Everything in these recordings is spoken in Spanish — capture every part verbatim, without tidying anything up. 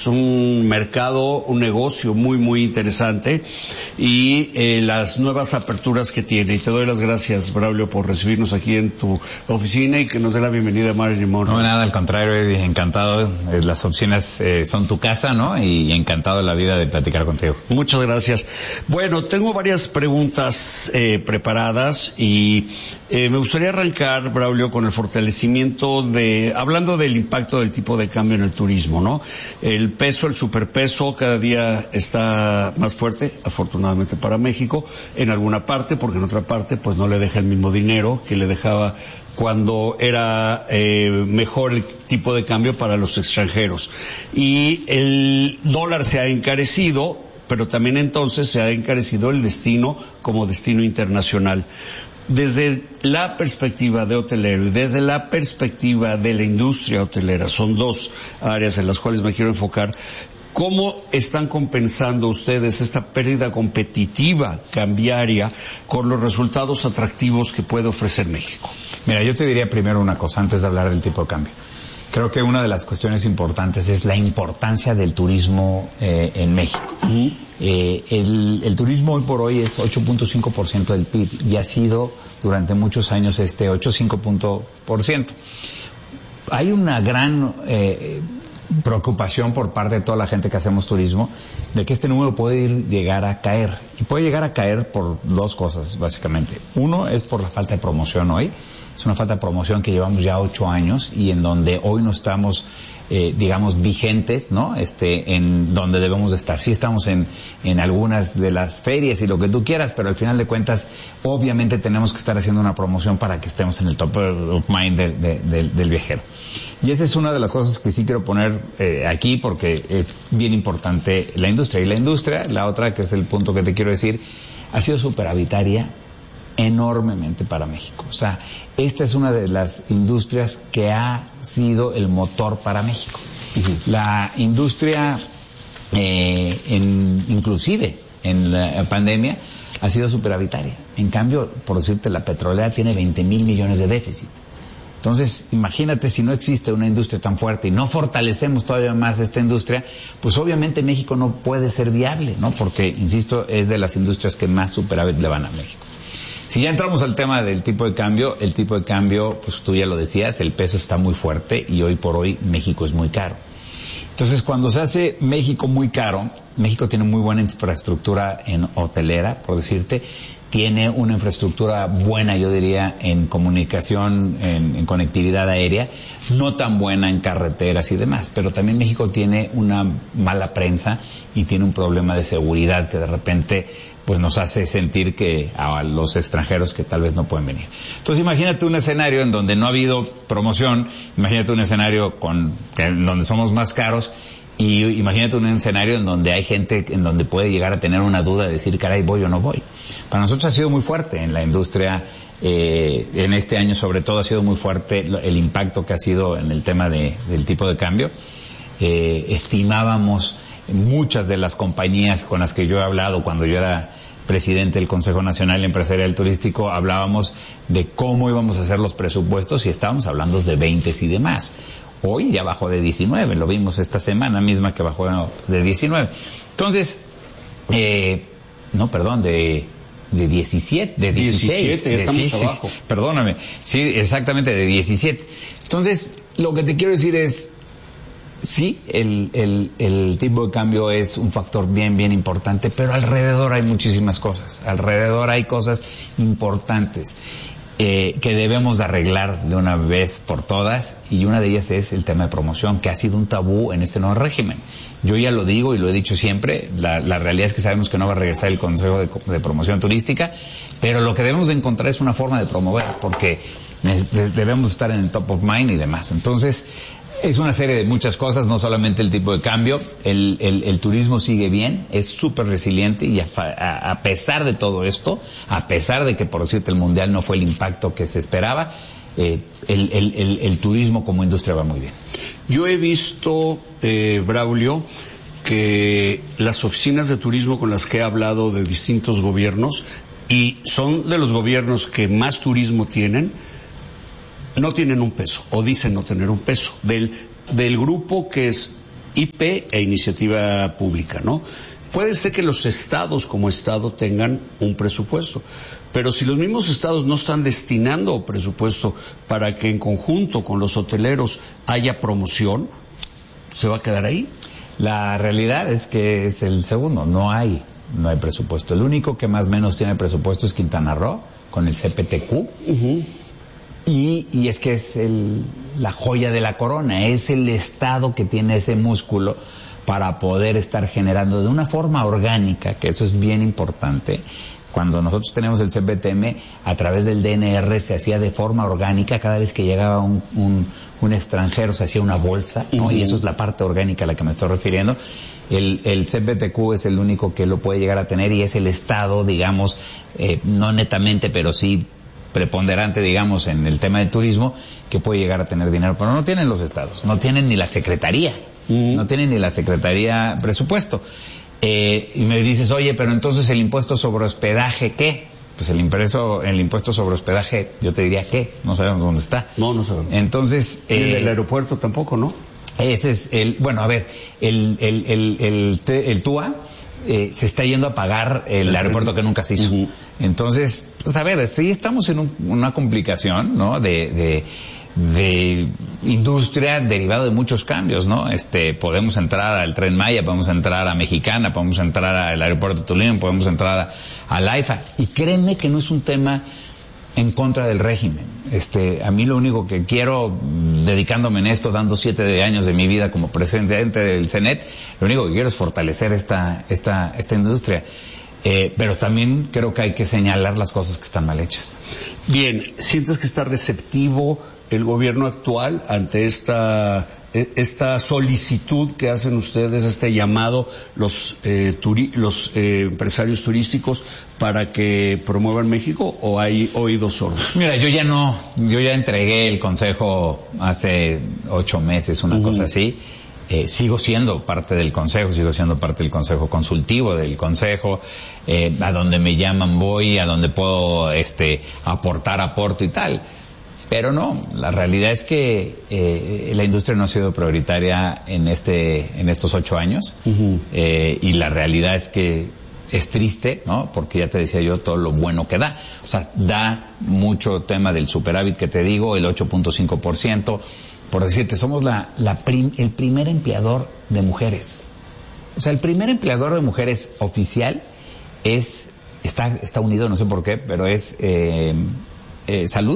es un mercado, un negocio muy, muy interesante y eh, las nuevas aperturas que tiene. Y te doy las gracias, Braulio, por recibirnos aquí en tu oficina y que nos dé la bienvenida a Marilyn Monroe. No, nada, al contrario, Eddie, encantado. Las opciones eh, son tu casa, ¿no? Y encantado de la vida de platicar contigo. Muchas gracias. Bueno, tengo varias preguntas eh, preparadas y eh, me gustaría arrancar, Braulio, con el fortalecimiento de, hablando del impacto del tipo de cambio en el turismo, ¿no? El peso, el superpeso cada día está más fuerte, afortunadamente para México, en alguna parte, porque en otra parte pues no le deja el mismo dinero que le dejaba cuando era eh, mejor el tipo de cambio para los extranjeros. Y el dólar se ha encarecido, pero también entonces se ha encarecido el destino como destino internacional. Desde la perspectiva de hotelero y desde la perspectiva de la industria hotelera, son dos áreas en las cuales me quiero enfocar. ¿Cómo están compensando ustedes esta pérdida competitiva cambiaria con los resultados atractivos que puede ofrecer México? Mira, yo te diría primero una cosa antes de hablar del tipo de cambio. Creo que una de las cuestiones importantes es la importancia del turismo eh, en México. Uh-huh. Eh, el, el turismo hoy por hoy es ocho punto cinco por ciento del P I B y ha sido durante muchos años este ocho punto cinco por ciento. Hay una gran eh, preocupación por parte de toda la gente que hacemos turismo de que este número puede ir, llegar a caer. Y puede llegar a caer por dos cosas, básicamente. Uno es por la falta de promoción hoy. Es una falta de promoción que llevamos ya ocho años y en donde hoy no estamos, eh, digamos, vigentes, ¿no? Este, en donde debemos de estar. Sí estamos en, en algunas de las ferias y lo que tú quieras, pero al final de cuentas, obviamente tenemos que estar haciendo una promoción para que estemos en el top of mind de, de, de, del viajero. Y esa es una de las cosas que sí quiero poner eh, aquí porque es bien importante la industria. Y la industria, la otra que es el punto que te quiero decir, ha sido superavitaria enormemente para México. O sea, esta es una de las industrias que ha sido el motor para México. Uh-huh. La industria, eh, en, inclusive en la pandemia, ha sido superavitaria. En cambio, por decirte, la petrolera tiene veinte mil millones de déficit. Entonces, imagínate si no existe una industria tan fuerte y no fortalecemos todavía más esta industria, pues obviamente México no puede ser viable, ¿no? Porque, insisto, es de las industrias que más superávit le van a México. Si ya entramos al tema del tipo de cambio, el tipo de cambio, pues tú ya lo decías, el peso está muy fuerte y hoy por hoy México es muy caro. Entonces, cuando se hace México muy caro, México tiene muy buena infraestructura en hotelera, por decirte, tiene una infraestructura buena, yo diría, en comunicación, en, en conectividad aérea, no tan buena en carreteras y demás, pero también México tiene una mala prensa y tiene un problema de seguridad que de repente pues nos hace sentir que a los extranjeros que tal vez no pueden venir. Entonces imagínate un escenario en donde no ha habido promoción, imagínate un escenario con en donde somos más caros y imagínate un escenario en donde hay gente en donde puede llegar a tener una duda de decir, caray, voy o no voy. Para nosotros ha sido muy fuerte en la industria, eh, en este año sobre todo ha sido muy fuerte el impacto que ha sido en el tema de, del tipo de cambio. Eh, estimábamos muchas de las compañías con las que yo he hablado cuando yo era presidente del Consejo Nacional Empresarial Turístico, hablábamos de cómo íbamos a hacer los presupuestos y estábamos hablando de veinte y demás. Hoy ya bajó de diecinueve, lo vimos esta semana misma que bajó de diecinueve. Entonces, eh, no, perdón, de, de diecisiete, de dieciséis. diecisiete, estamos de, sí, abajo. Sí, perdóname, sí, exactamente, de diecisiete. Entonces, lo que te quiero decir es, sí, el, el, el tipo de cambio es un factor bien, bien importante, pero alrededor hay muchísimas cosas. Alrededor hay cosas importantes eh, que debemos de arreglar de una vez por todas, y una de ellas es el tema de promoción, que ha sido un tabú en este nuevo régimen. Yo ya lo digo y lo he dicho siempre, la, la realidad es que sabemos que no va a regresar el Consejo de, de Promoción Turística, pero lo que debemos de encontrar es una forma de promover, porque debemos estar en el top of mind y demás. Entonces, es una serie de muchas cosas, no solamente el tipo de cambio. El, el, el turismo sigue bien, es súper resiliente y a, a, a pesar de todo esto, a pesar de que, por decirte, el Mundial no fue el impacto que se esperaba, eh, el, el, el, el turismo como industria va muy bien. Yo he visto, eh, Braulio, que las oficinas de turismo con las que he hablado de distintos gobiernos, y son de los gobiernos que más turismo tienen, no tienen un peso, o dicen no tener un peso. Del, del grupo que es I P e iniciativa pública, ¿no? Puede ser que los estados como estado tengan un presupuesto, pero si los mismos estados no están destinando presupuesto para que en conjunto con los hoteleros haya promoción, ¿se va a quedar ahí? La realidad es que es el segundo, no hay, no hay presupuesto. El único que más o menos tiene presupuesto es Quintana Roo, con el C P T Q. Uh-huh. Y, y es que es el, la joya de la corona, es el estado que tiene ese músculo para poder estar generando de una forma orgánica, que eso es bien importante. Cuando nosotros tenemos el C P T M, a través del D N R se hacía de forma orgánica, cada vez que llegaba un, un, un extranjero se hacía una bolsa, ¿no? Uh-huh. Y eso es la parte orgánica a la que me estoy refiriendo. El, el C P T Q es el único que lo puede llegar a tener y es el estado, digamos, eh, no netamente, pero sí preponderante, digamos, en el tema de turismo, que puede llegar a tener dinero, pero no tienen los estados, no tienen ni la secretaría, uh-huh. no tienen ni la secretaría presupuesto. Eh, y me dices, oye, pero entonces el impuesto sobre hospedaje, ¿qué? Pues el impreso, el impuesto sobre hospedaje, yo te diría, ¿qué? No sabemos dónde está. No, no sabemos. Entonces... Eh, y el del eh, aeropuerto tampoco, ¿no? Ese es el, bueno, a ver, el, el, el, el, el, el T U A eh, se está yendo a pagar el, el aeropuerto que nunca se hizo. Uh-huh. Entonces, pues a ver, sí estamos en un, una complicación, ¿no? De, de, de industria derivado de muchos cambios, ¿no? Este, podemos entrar al Tren Maya, podemos entrar a Mexicana, podemos entrar al aeropuerto de Tulum, podemos entrar a, a la AIFA. Y créeme que no es un tema en contra del régimen. Este, a mí lo único que quiero, dedicándome en esto, dando siete años de mi vida como presidente del CENET, lo único que quiero es fortalecer esta, esta, esta industria. Eh, pero también creo que hay que señalar las cosas que están mal hechas. Bien, ¿sientes que está receptivo el gobierno actual ante esta esta solicitud que hacen ustedes, este llamado los eh, turi los eh, empresarios turísticos para que promuevan México, o hay oídos sordos? Mira, yo ya no, yo ya entregué el consejo hace ocho meses, una uh-huh. cosa así. Eh, sigo siendo parte del consejo, sigo siendo parte del consejo consultivo del consejo, eh, a donde me llaman voy, a donde puedo este aportar, aporto y tal. Pero no, la realidad es que eh, la industria no ha sido prioritaria en este, en estos ocho años, uh-huh. eh, y la realidad es que es triste, ¿no? Porque ya te decía yo todo lo bueno que da. O sea, da mucho tema del superávit que te digo, el ocho punto cinco por ciento. Por decirte, somos la, la prim, el primer empleador de mujeres. O sea, el primer empleador de mujeres oficial es, está, está unido, no sé por qué, pero es eh, eh, salud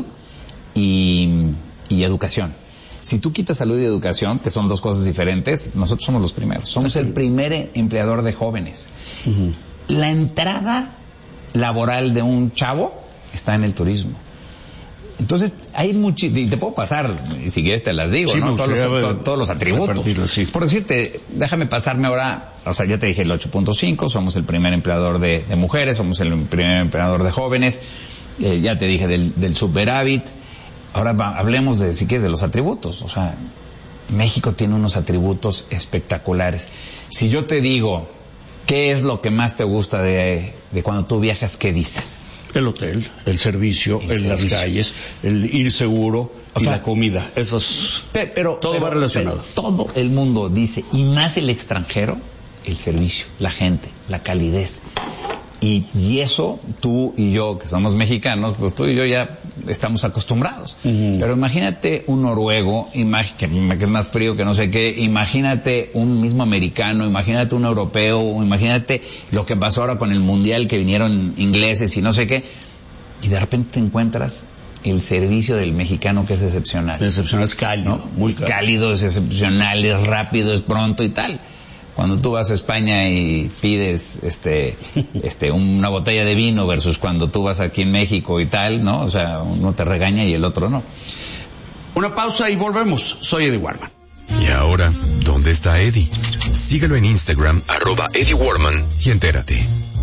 y, y educación. Si tú quitas salud y educación, que son dos cosas diferentes, nosotros somos los primeros. Somos el primer empleador de jóvenes. Uh-huh. La entrada laboral de un chavo está en el turismo. Entonces, hay mucho, y te puedo pasar, y si quieres te las digo, sí, ¿no? Todos los, to, todos los atributos. Sí. Por decirte, déjame pasarme ahora, o sea, ya te dije el ocho punto cinco, somos el primer empleador de, de mujeres, somos el primer empleador de jóvenes, eh, ya te dije del, del superávit. Ahora va, hablemos de, si quieres, de los atributos. O sea, México tiene unos atributos espectaculares. Si yo te digo, ¿qué es lo que más te gusta de, de cuando tú viajas? ¿Qué dices? El hotel, el servicio, el en servicio. Las calles, el ir seguro, o y sea, la comida. Eso es, pero, pero todo pero, va relacionado. Todo el mundo dice, y más el extranjero, el servicio, la gente, la calidez. Y, y eso, tú y yo, que somos mexicanos, pues tú y yo ya estamos acostumbrados. Uh-huh. Pero imagínate un noruego, imag- que, que es más frío que no sé qué, imagínate un mismo americano, imagínate un europeo, imagínate lo que pasó ahora con el mundial, que vinieron ingleses y no sé qué, y de repente te encuentras el servicio del mexicano, que es excepcional. Excepcional, es cálido, ¿no? Muy es cálido, es excepcional, es rápido, es pronto y tal. Cuando tú vas a España y pides este este una botella de vino versus cuando tú vas aquí en México y tal, ¿no? O sea, uno te regaña y el otro no. Una pausa y volvemos. Soy Eddie Warman. Y ahora, ¿dónde está Eddie? Síguelo en Instagram, arroba Eddie Warman, y entérate.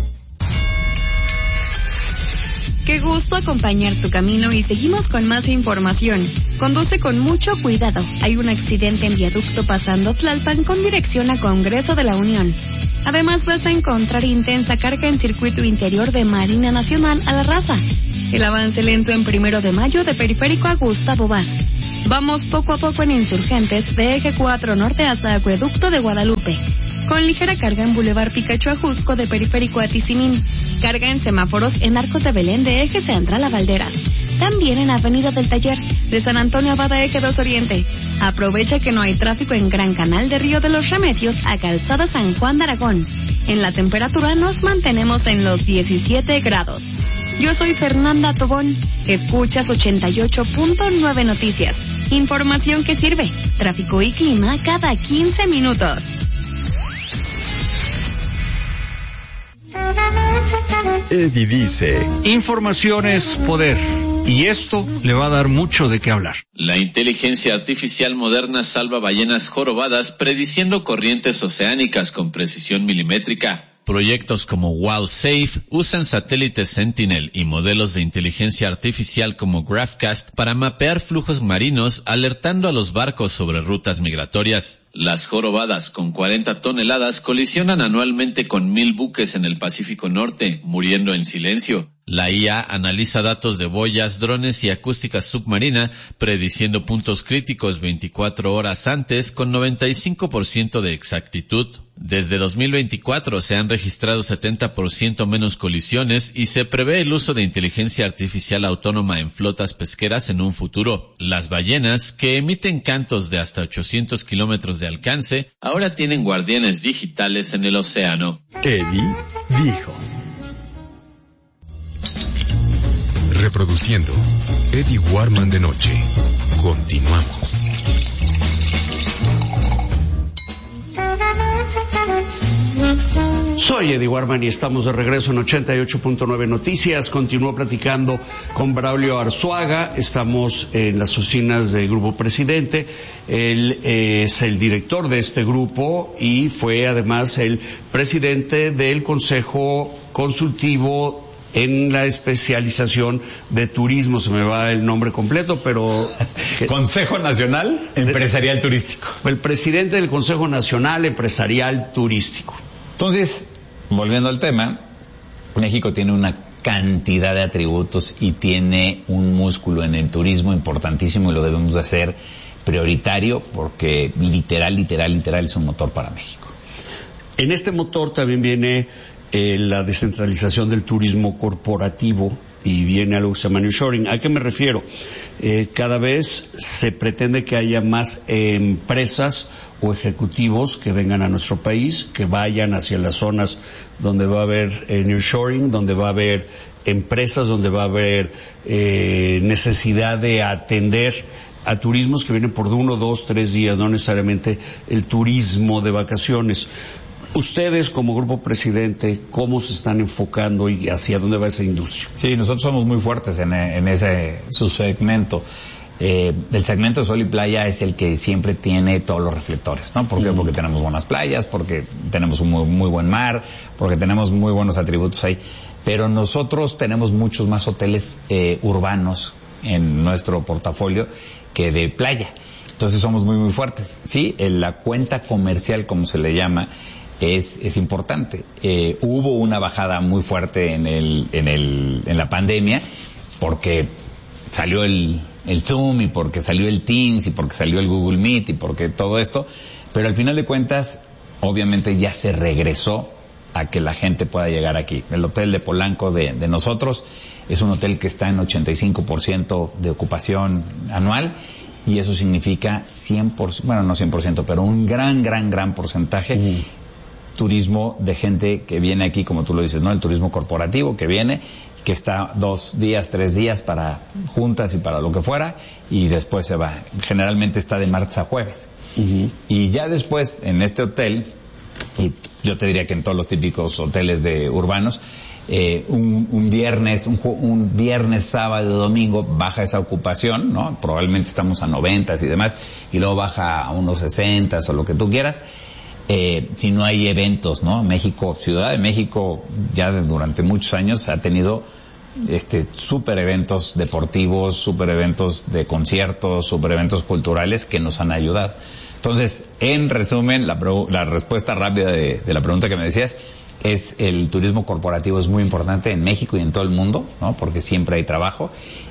Qué gusto acompañar tu camino y seguimos con más información. Conduce con mucho cuidado. Hay un accidente en viaducto pasando Tlalpan con dirección a Congreso de la Unión. Además vas a encontrar intensa carga en circuito interior de Marina Nacional a La Raza. El avance lento en Primero de Mayo de Periférico a Gustavo Vaz. Vamos poco a poco en Insurgentes de Eje cuatro Norte hasta Acueducto de Guadalupe. Con ligera carga en Boulevard Picacho a Jusco de Periférico a Tizimín. Carga en semáforos en Arcos de Belén de Eje Central a Valderas. También en Avenida del Taller de San Antonio Abad Eje dos Oriente. Aprovecha que no hay tráfico en Gran Canal de Río de los Remedios a Calzada San Juan de Aragón. En la temperatura nos mantenemos en los diecisiete grados. Yo soy Fernanda Tobón. Escuchas ochenta y ocho punto nueve Noticias. Información que sirve. Tráfico y clima cada quince minutos. Eddie dice, información es poder. Y esto le va a dar mucho de qué hablar. La inteligencia artificial moderna salva ballenas jorobadas prediciendo corrientes oceánicas con precisión milimétrica. Proyectos como WildSafe usan satélites Sentinel y modelos de inteligencia artificial como GraphCast para mapear flujos marinos, alertando a los barcos sobre rutas migratorias. Las jorobadas con cuarenta toneladas colisionan anualmente con mil buques en el Pacífico Norte, muriendo en silencio. La I A analiza datos de boyas, drones y acústica submarina, prediciendo puntos críticos veinticuatro horas antes con noventa y cinco por ciento de exactitud. Desde dos mil veinticuatro se han registrado setenta por ciento menos colisiones y se prevé el uso de inteligencia artificial autónoma en flotas pesqueras en un futuro. Las ballenas, que emiten cantos de hasta ochocientos kilómetros de alcance, ahora tienen guardianes digitales en el océano. Eddie dijo. Reproduciendo Eddie Warman de noche. Continuamos. Soy Eddie Warman y estamos de regreso en ochenta y ocho punto nueve Noticias. Continúo platicando con Braulio Arzuaga. Estamos en las oficinas del Grupo Presidente. Él es el director de este grupo y fue además el presidente del Consejo Consultivo en la especialización de turismo. Se me va el nombre completo, pero... Consejo Nacional Empresarial Turístico. El presidente del Consejo Nacional Empresarial Turístico. Entonces, volviendo al tema, México tiene una cantidad de atributos y tiene un músculo en el turismo importantísimo y lo debemos de hacer prioritario porque literal, literal, literal es un motor para México. En este motor también viene eh, la descentralización del turismo corporativo y viene algo que se llama nearshoring. ¿A qué me refiero? Eh, cada vez se pretende que haya más eh, empresas o ejecutivos que vengan a nuestro país, que vayan hacia las zonas donde va a haber eh, nearshoring, donde va a haber empresas, donde va a haber eh, necesidad de atender a turismos que vienen por uno, dos, tres días, no necesariamente el turismo de vacaciones. Ustedes, como Grupo Presidente, ¿cómo se están enfocando y hacia dónde va esa industria? Sí, nosotros somos muy fuertes en, en ese subsegmento. Eh, el segmento de sol y playa es el que siempre tiene todos los reflectores, ¿no? ¿Por qué? Mm. Porque tenemos buenas playas, porque tenemos un muy, muy buen mar, porque tenemos muy buenos atributos ahí. Pero nosotros tenemos muchos más hoteles eh, urbanos en nuestro portafolio que de playa. Entonces somos muy, muy fuertes. Sí, en la cuenta comercial, como se le llama, es es importante. Eh, hubo una bajada muy fuerte en el en el en la pandemia porque salió el el Zoom y porque salió el Teams y porque salió el Google Meet y porque todo esto, pero al final de cuentas obviamente ya se regresó a que la gente pueda llegar aquí. El hotel de Polanco de, de nosotros es un hotel que está en ochenta y cinco por ciento de ocupación anual y eso significa cien por ciento, bueno, no cien por ciento, pero un gran, gran, gran porcentaje mm. turismo de gente que viene aquí, como tú lo dices, ¿no? El turismo corporativo que viene, que está dos días, tres días para juntas y para lo que fuera, y después se va. Generalmente está de martes a jueves. Uh-huh. Y ya después, en este hotel, y yo te diría que en todos los típicos hoteles de urbanos, eh, un, un viernes, un, un viernes, sábado y domingo baja esa ocupación, ¿no? Probablemente estamos a noventas y demás, y luego baja a unos sesentas o lo que tú quieras. Eh, si no hay eventos, ¿no? México, Ciudad de México, ya de, durante muchos años ha tenido este super eventos deportivos, super eventos de conciertos, super eventos culturales que nos han ayudado. Entonces, en resumen, la, la respuesta rápida de, de la pregunta que me decías es el turismo corporativo es muy importante en México y en todo el mundo, ¿no? Porque siempre hay trabajo,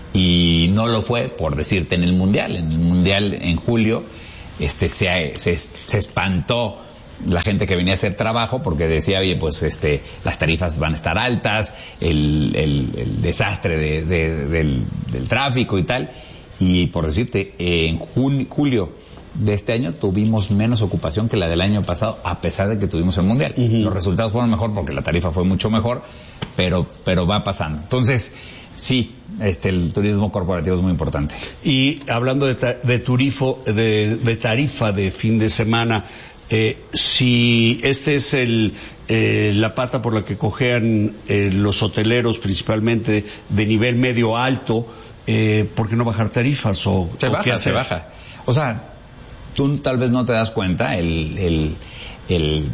y no lo fue, por decirte, en el Mundial. En el Mundial, en julio, este se, se, se espantó la gente que venía a hacer trabajo porque decía, oye, pues este las tarifas van a estar altas, el, el, el desastre de, de, del, del tráfico y tal. Y por decirte, en junio, julio de este año tuvimos menos ocupación que la del año pasado, a pesar de que tuvimos el Mundial. Uh-huh. Los resultados fueron mejor porque la tarifa fue mucho mejor, pero pero va pasando. Entonces, sí, este el turismo corporativo es muy importante. Y hablando de, ta- de, turifo, de, de tarifa de fin de semana, eh, si este es el eh, la pata por la que cojean eh, los hoteleros, principalmente de nivel medio alto, eh, ¿por qué no bajar tarifas? O, se o baja, qué hacer? se baja. O sea, tú tal vez no te das cuenta, el, el, el,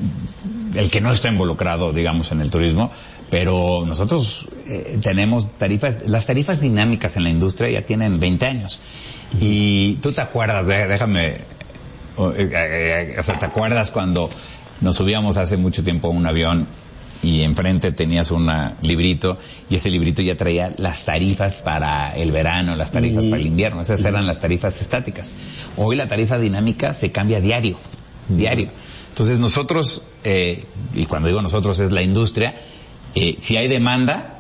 el que no está involucrado, digamos, en el turismo, pero nosotros eh, tenemos tarifas, las tarifas dinámicas en la industria ya tienen veinte años. Y tú te acuerdas, déjame, o, eh, eh, o sea, te acuerdas cuando nos subíamos hace mucho tiempo a un avión y enfrente tenías un librito, y ese librito ya traía las tarifas para el verano, las tarifas uh-huh. para el invierno. Esas uh-huh. eran las tarifas estáticas. Hoy la tarifa dinámica se cambia diario, diario. Entonces nosotros, eh, y cuando digo nosotros es la industria, eh, si hay demanda,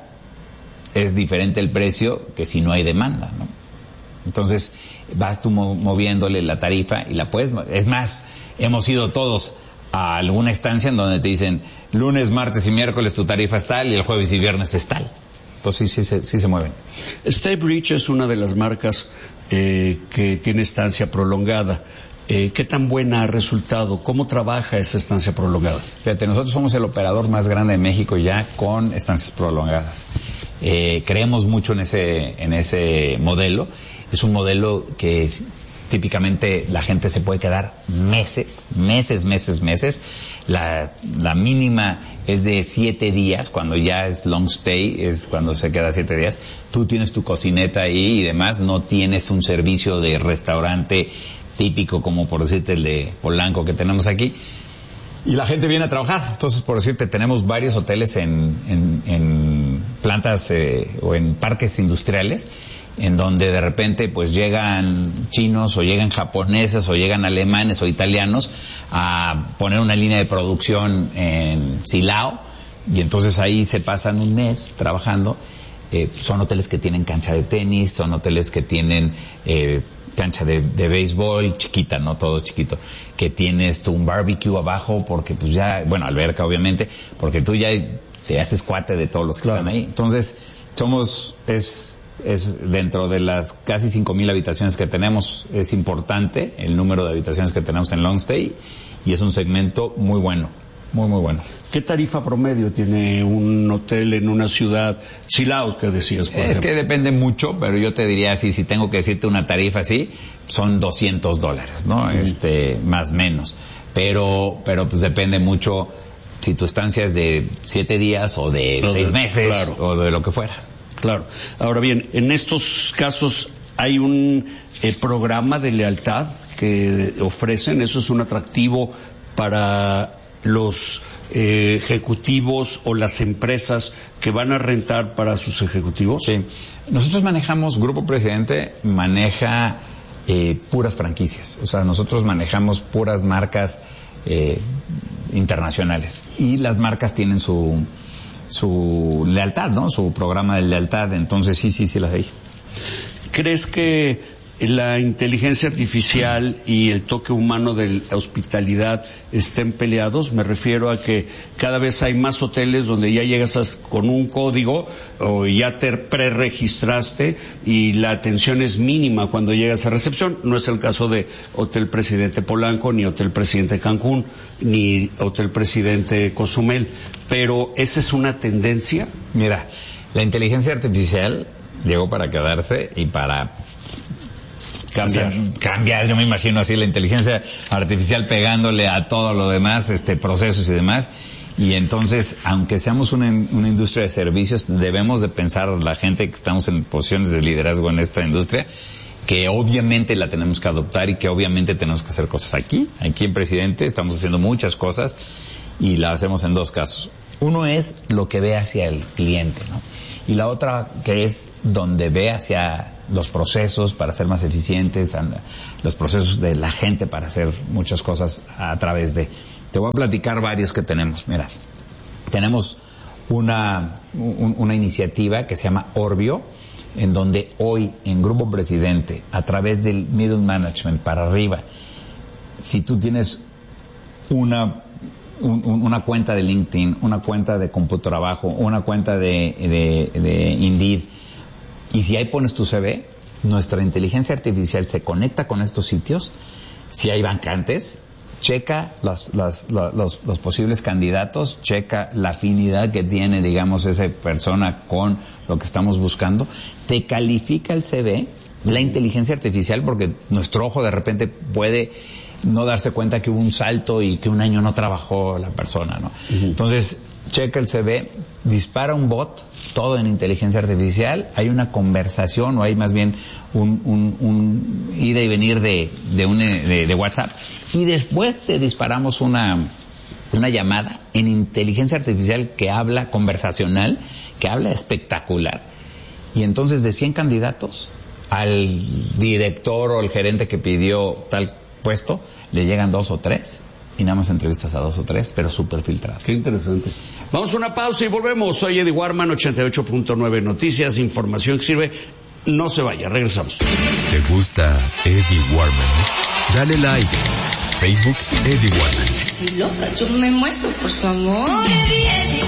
es diferente el precio que si no hay demanda, ¿no? Entonces vas tú moviéndole la tarifa y la puedes, es más, hemos ido todos a alguna estancia en donde te dicen lunes, martes y miércoles tu tarifa es tal y el jueves y viernes es tal. Entonces sí, sí, sí, sí se mueven. Staybridge es una de las marcas eh, que tiene estancia prolongada. Eh, ¿Qué tan buena ha resultado? ¿Cómo trabaja esa estancia prolongada? Fíjate, nosotros somos el operador más grande de México ya con estancias prolongadas. Eh, creemos mucho en ese, en ese modelo. Es un modelo que es, típicamente la gente se puede quedar meses, meses, meses, meses. La, la mínima es de siete días, cuando ya es long stay, es cuando se queda siete días. Tú tienes tu cocineta ahí y demás, no tienes un servicio de restaurante típico como por decirte el de Polanco que tenemos aquí. Y la gente viene a trabajar. Entonces, por decirte, tenemos varios hoteles en, en, en plantas eh, o en parques industriales, en donde de repente pues llegan chinos o llegan japoneses o llegan alemanes o italianos a poner una línea de producción en Silao, y entonces ahí se pasan un mes trabajando. Eh, son hoteles que tienen cancha de tenis, son hoteles que tienen eh, cancha de, de béisbol, chiquita, no todo chiquito, que tienes tú un barbecue abajo porque pues ya, bueno, alberca obviamente, porque tú ya te haces cuate de todos los que claro. están ahí. Entonces, somos, es, es dentro de las casi cinco mil habitaciones que tenemos, es importante el número de habitaciones que tenemos en long stay, y es un segmento muy bueno, muy muy bueno. ¿Qué tarifa promedio tiene un hotel en una ciudad? Silao, que decías, por Es ejemplo. que depende mucho, pero yo te diría así, si tengo que decirte una tarifa así, son doscientos dólares, ¿no? Mm. Este, más menos. Pero, pero pues depende mucho si tu estancia es de siete días o de no, seis de, meses, claro. o de lo que fuera. Claro. Ahora bien, en estos casos hay un eh, programa de lealtad que ofrecen. Eso es un atractivo para los eh, ejecutivos o las empresas que van a rentar para sus ejecutivos. Sí. Nosotros manejamos, Grupo Presidente maneja eh, puras franquicias. O sea, nosotros manejamos puras marcas eh, internacionales. Y las marcas tienen su su lealtad, ¿no? Su programa de lealtad. Entonces sí, sí, sí las hay. ¿Crees que la inteligencia artificial y el toque humano de la hospitalidad estén peleados? Me refiero a que cada vez hay más hoteles donde ya llegas con un código o ya te preregistraste y la atención es mínima cuando llegas a recepción. No es el caso de Hotel Presidente Polanco, ni Hotel Presidente Cancún, ni Hotel Presidente Cozumel. Pero ¿esa es una tendencia? Mira, la inteligencia artificial llegó para quedarse y para cambiar. O sea, cambiar, yo me imagino así la inteligencia artificial pegándole a todo lo demás, este, procesos y demás. Y entonces, aunque seamos una, una industria de servicios, debemos de pensar la gente que estamos en posiciones de liderazgo en esta industria, que obviamente la tenemos que adoptar y que obviamente tenemos que hacer cosas aquí. Aquí en Presidente estamos haciendo muchas cosas y la hacemos en dos casos. Uno es lo que ve hacia el cliente, ¿no? Y la otra que es donde ve hacia los procesos para ser más eficientes, los procesos de la gente para hacer muchas cosas a través de... Te voy a platicar varios que tenemos. Mira, tenemos una, un, una iniciativa que se llama Orbio, en donde hoy en Grupo Presidente, a través del middle management para arriba, si tú tienes una un, un, una cuenta de LinkedIn, una cuenta de CompuTrabajo, una cuenta de, de, de Indeed, y si ahí pones tu C V, nuestra inteligencia artificial se conecta con estos sitios, si hay vacantes, checa las, las, los, los posibles candidatos, checa la afinidad que tiene, digamos, esa persona con lo que estamos buscando, te califica el C V, la inteligencia artificial, porque nuestro ojo de repente puede no darse cuenta que hubo un salto y que un año no trabajó la persona, ¿no? Uh-huh. Entonces, checa el C V, dispara un bot, todo en inteligencia artificial, hay una conversación o hay más bien un, un, un ida y venir de, de, un, de, de WhatsApp, y después te disparamos una, una llamada en inteligencia artificial que habla conversacional, que habla espectacular, y entonces de cien candidatos al director o el gerente que pidió tal puesto, le llegan dos o tres, y nada más entrevistas a dos o tres, pero súper filtrados. Qué interesante. Vamos a una pausa y volvemos. Soy Eddie Warman, ochenta y ocho punto nueve Noticias, información que sirve. No se vaya, regresamos. ¿Te gusta Eddie Warman? Dale like. Facebook, Eddie Warman. Estoy loca, yo me muero por su amor. Eddie, Eddie.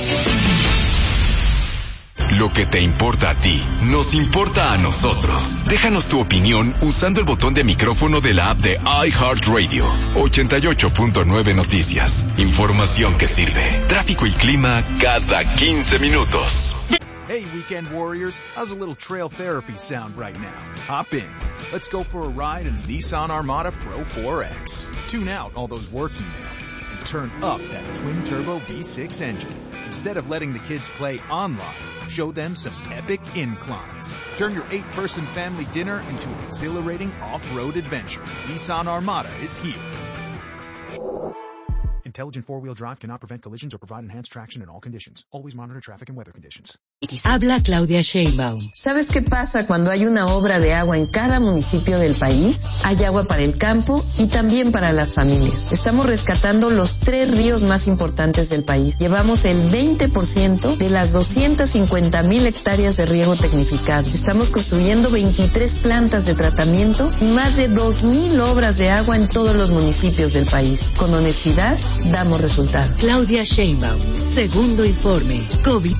Lo que te importa a ti, nos importa a nosotros. Déjanos tu opinión usando el botón de micrófono de la app de iHeartRadio. ochenta y ocho punto nueve Noticias. Información que sirve. Tráfico y clima cada quince minutos. Hey, Weekend Warriors. How's a little trail therapy sound right now? Hop in. Let's go for a ride in the Nissan Armada Pro four X. Tune out all those work emails and turn up that twin-turbo V six engine. Instead of letting the kids play online, show them some epic inclines. Turn your eight-person family dinner into an exhilarating off-road adventure. Nissan Armada is here. Intelligent four-wheel drive cannot prevent collisions or provide enhanced traction in all conditions. Always monitor traffic and weather conditions. Habla Claudia Sheinbaum. ¿Sabes qué pasa cuando hay una obra de agua en cada municipio del país? Hay agua para el campo y también para las familias. Estamos rescatando los tres ríos más importantes del país. Llevamos el veinte por ciento de las doscientas cincuenta mil hectáreas de riego tecnificado. Estamos construyendo veintitrés plantas de tratamiento y más de dos mil obras de agua en todos los municipios del país. Con honestidad, damos resultados. Claudia Sheinbaum, segundo informe. COVID.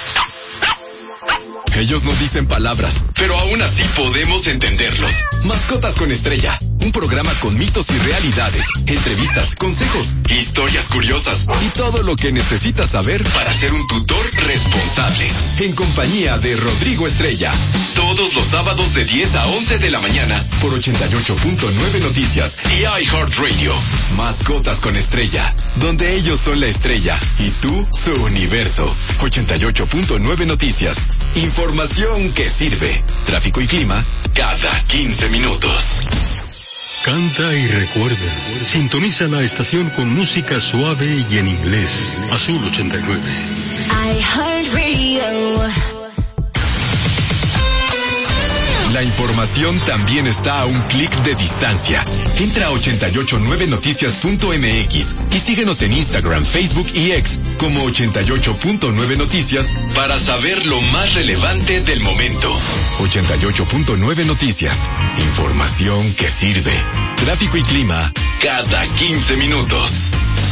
Ellos no dicen palabras, pero aún así podemos entenderlos. Mascotas con Estrella, un programa con mitos y realidades, entrevistas, consejos, historias curiosas y todo lo que necesitas saber para ser un tutor responsable. En compañía de Rodrigo Estrella, todos los sábados de diez a once de la mañana por ochenta y ocho punto nueve Noticias y iHeartRadio. Mascotas con Estrella, donde ellos son la estrella y tú su universo. ochenta y ocho punto nueve Noticias. Información que sirve. Tráfico y clima cada quince minutos. Canta y recuerda. Sintoniza la estación con música suave y en inglés. Azul ochenta y nueve. iHeartRadio. La información también está a un clic de distancia. Entra a ochenta y ocho punto nueve noticias punto m x y síguenos en Instagram, Facebook y X como ochenta y ocho punto nueve Noticias para saber lo más relevante del momento. ochenta y ocho punto nueve Noticias. Información que sirve. Tráfico y clima cada quince minutos.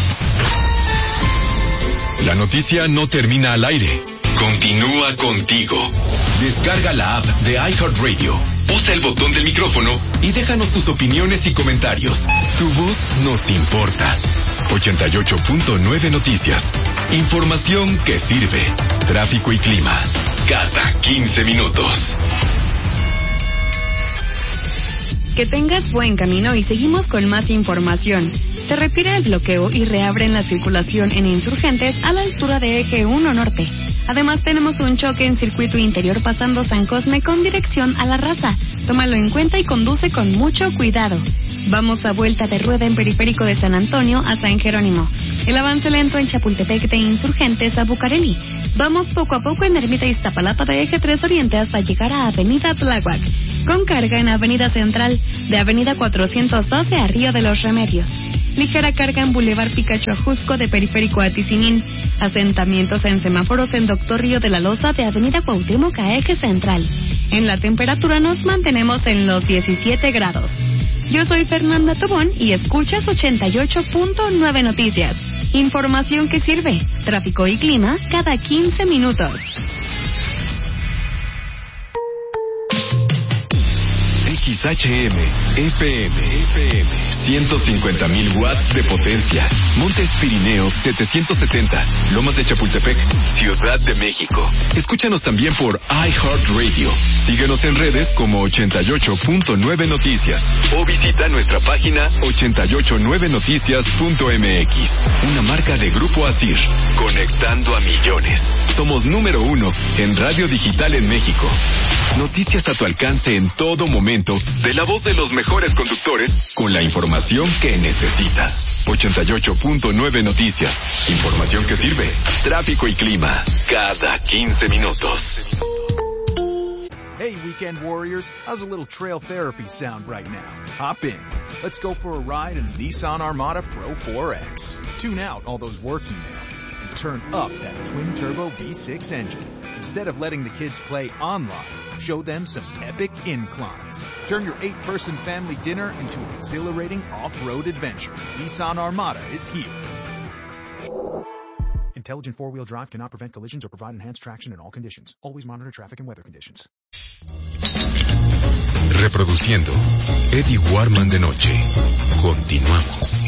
La noticia no termina al aire. Continúa contigo. Descarga la app de iHeartRadio. Usa el botón del micrófono y déjanos tus opiniones y comentarios. Tu voz nos importa. ochenta y ocho punto nueve Noticias. Información que sirve. Tráfico y clima. Cada quince minutos. Que tengas buen camino y seguimos con más información. Se retira el bloqueo y reabren la circulación en Insurgentes a la altura de Eje uno Norte. Además tenemos un choque en circuito interior pasando San Cosme con dirección a La Raza. Tómalo en cuenta y conduce con mucho cuidado. Vamos a vuelta de rueda en Periférico de San Antonio a San Jerónimo. El avance lento en Chapultepec de Insurgentes a Bucareli. Vamos poco a poco en Ermita Iztapalapa de Eje tres Oriente hasta llegar a Avenida Tláhuac. Con carga en Avenida Central de Avenida cuatrocientos doce a Río de los Remedios. Ligera carga en Boulevard Picacho Ajusco de Periférico a Tizimín. Asentamientos en semáforos en Doctor Río de la Loza de Avenida Cuauhtémoc a Eje Central. En la temperatura nos mantenemos en los diecisiete grados. Yo soy Fernanda Tobón y escuchas ochenta y ocho punto nueve Noticias. Información que sirve. Tráfico y clima cada quince minutos. X H M, F M, F M, ciento cincuenta mil watts de potencia. Montes Pirineos setecientos setenta, Lomas de Chapultepec, Ciudad de México. Escúchanos también por iHeartRadio. Síguenos en redes como ochenta y ocho punto nueve Noticias o visita nuestra página ochenta y ocho nueve noticias punto m x. Una marca de Grupo Asir, conectando a millones. Somos número uno en radio digital en México. Noticias a tu alcance en todo momento, de la voz de los mejores conductores, con la información que necesitas. ochenta y ocho punto nueve Noticias. Información que sirve. Tráfico y clima cada quince minutos. Hey, weekend warriors, how's a little trail therapy sound right now? Hop in. Let's go for a ride in the Nissan Armada Pro four X. Tune out all those work emails and turn up that twin-turbo V six engine. Instead of letting the kids play online, show them some epic inclines. Turn your eight-person family dinner into an exhilarating off-road adventure. Nissan Armada is here. Intelligent four-wheel drive cannot prevent collisions or provide enhanced traction in all conditions. Always monitor traffic and weather conditions. Reproduciendo Eddie Warman de noche. Continuamos.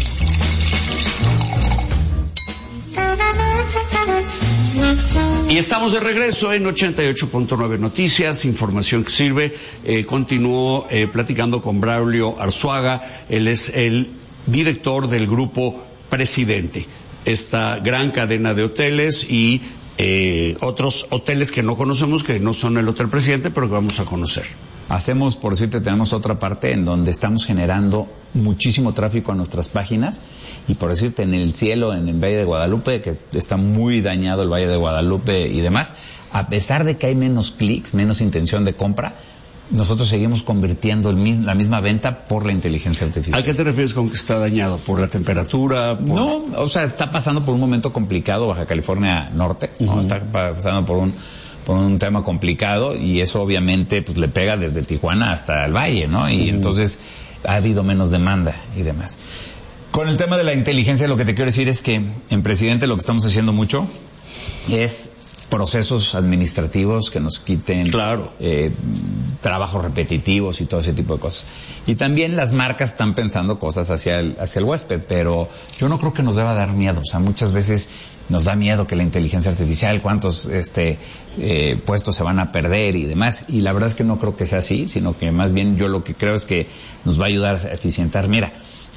Y estamos de regreso en ochenta y ocho punto nueve Noticias, información que sirve. Eh, continúo eh, platicando con Braulio Arzuaga. Él es el director del grupo Presidente, esta gran cadena de hoteles y eh, otros hoteles que no conocemos, que no son el Hotel Presidente, pero que vamos a conocer. Hacemos, por decirte, tenemos otra parte en donde estamos generando muchísimo tráfico a nuestras páginas y, por decirte, en el cielo, en el Valle de Guadalupe, que está muy dañado el Valle de Guadalupe y demás, a pesar de que hay menos clics, menos intención de compra, nosotros seguimos convirtiendo el mis, la misma venta por la inteligencia artificial. ¿A qué te refieres con que está dañado? ¿Por la temperatura? Por... No, o sea, está pasando por un momento complicado Baja California Norte, ¿no? Uh-huh. Está pasando por un por un tema complicado y eso obviamente pues le pega desde Tijuana hasta el Valle, ¿no? Y uh-huh. entonces ha habido menos demanda y demás. Con el tema de la inteligencia, lo que te quiero decir es que en Presidente lo que estamos haciendo mucho es procesos administrativos que nos quiten claro. eh, trabajos repetitivos y todo ese tipo de cosas. Y también las marcas están pensando cosas hacia el, hacia el huésped, pero yo no creo que nos deba dar miedo. O sea, muchas veces nos da miedo que la inteligencia artificial, cuántos este eh, puestos se van a perder y demás. Y la verdad es que no creo que sea así, sino que más bien yo lo que creo es que nos va a ayudar a eficientar. Mira,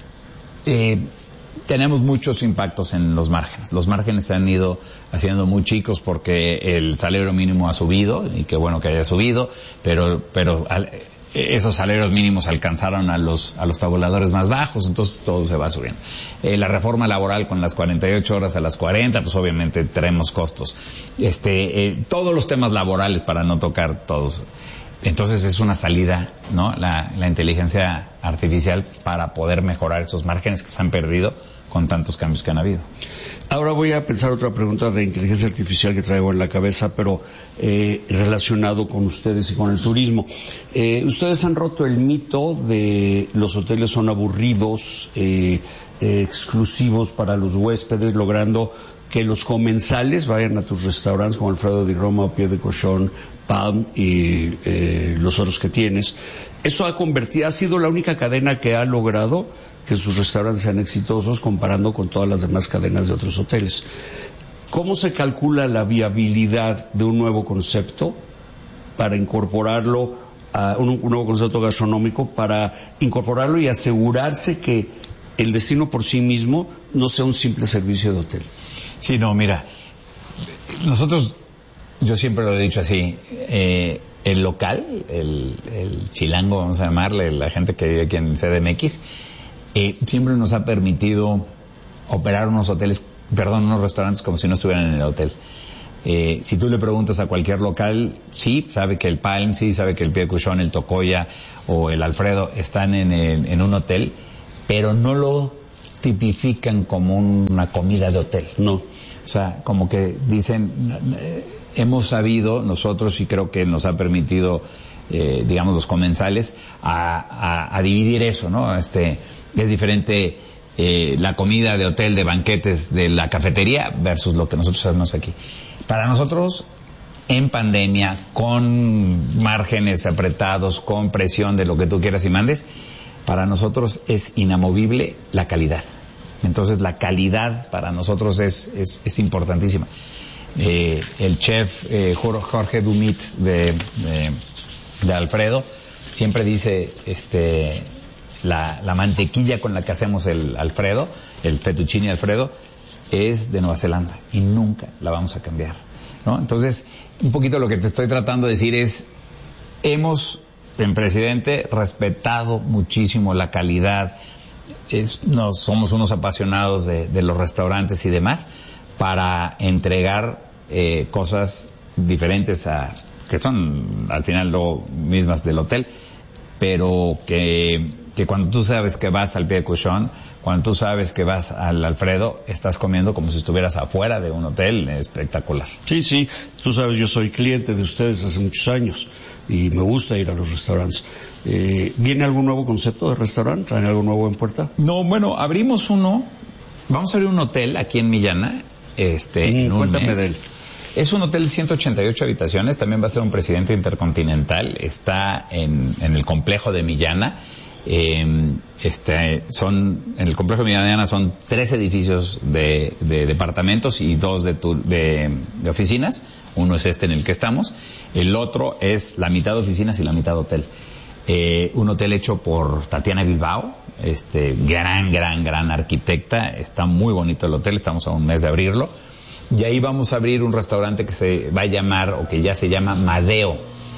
eh, tenemos muchos impactos en los márgenes. Los márgenes se han ido haciendo muy chicos porque el salario mínimo ha subido, y qué bueno que haya subido, pero pero al, esos salarios mínimos alcanzaron a los a los tabuladores más bajos, entonces todo se va subiendo. Eh, la reforma laboral con las cuarenta y ocho horas a las cuarenta, pues obviamente traemos costos. Este, eh, todos los temas laborales, para no tocar todos. Entonces es una salida, ¿no? La, la inteligencia artificial para poder mejorar esos márgenes que se han perdido con tantos cambios que han habido. Ahora voy a pensar otra pregunta de inteligencia artificial que traigo en la cabeza, pero eh, relacionado con ustedes y con el turismo. Eh, ustedes han roto el mito de los hoteles son aburridos, eh, eh, exclusivos para los huéspedes, logrando que los comensales vayan a tus restaurantes como Alfredo Di Roma, Pie de Cochón, Palm y eh, los otros que tienes. Eso ha convertido, ha sido la única cadena que ha logrado que sus restaurantes sean exitosos comparando con todas las demás cadenas de otros hoteles. ¿Cómo se calcula la viabilidad de un nuevo concepto para incorporarlo a un, un nuevo concepto gastronómico para incorporarlo y asegurarse que el destino por sí mismo no sea un simple servicio de hotel? Sí, no, mira, nosotros, yo siempre lo he dicho así, eh, el local, el, el chilango, vamos a llamarle, la gente que vive aquí en C D M X, eh, siempre nos ha permitido operar unos hoteles, perdón, unos restaurantes como si no estuvieran en el hotel. Eh, si tú le preguntas a cualquier local, sí, sabe que el Palm, sí, sabe que el Pie de Cuchón, el Tocoya o el Alfredo están en, el, en un hotel, pero no lo tipifican como una comida de hotel. No. O sea, como que dicen, eh, hemos sabido nosotros, y creo que nos ha permitido, eh, digamos, los comensales, a, a, a dividir eso, ¿no? Este, es diferente eh, la comida de hotel, de banquetes, de la cafetería, versus lo que nosotros hacemos aquí. Para nosotros, en pandemia, con márgenes apretados, con presión de lo que tú quieras y mandes, para nosotros es inamovible la calidad. Entonces la calidad para nosotros es, es, es importantísima. Eh, el chef eh, Jorge Dumit de, de, de Alfredo siempre dice, este, la, la mantequilla con la que hacemos el Alfredo, el fettuccine Alfredo, es de Nueva Zelanda y nunca la vamos a cambiar, ¿no? Entonces, un poquito lo que te estoy tratando de decir es, hemos, en Presidente, respetado muchísimo la calidad. Es, nos, somos unos apasionados de, de los restaurantes y demás, para entregar eh, cosas diferentes a, que son al final lo mismas del hotel, pero que, que cuando tú sabes que vas al Pie de Cuchón, cuando tú sabes que vas al Alfredo, estás comiendo como si estuvieras afuera de un hotel espectacular. Sí, sí, tú sabes, yo soy cliente de ustedes hace muchos años y me gusta ir a los restaurantes. Eh, ¿Viene algún nuevo concepto de restaurante? ¿Traen algo nuevo en puerta? No, bueno, abrimos uno, vamos a abrir un hotel aquí en Millana, este, mm, en un cuéntame mes. de él. Es un hotel de ciento ochenta y ocho habitaciones, también va a ser un Presidente Intercontinental, está en, en el complejo de Millana. Eh, este, son, en el complejo de Millana son tres edificios de, de departamentos y dos de, tu, de, de oficinas. Uno es este en el que estamos, el otro es la mitad de oficinas y la mitad hotel. Eh, un hotel hecho por Tatiana Bilbao, este, gran, gran, gran arquitecta. Está muy bonito el hotel, estamos a un mes de abrirlo. Y ahí vamos a abrir un restaurante que se va a llamar, o que ya se llama Madeo.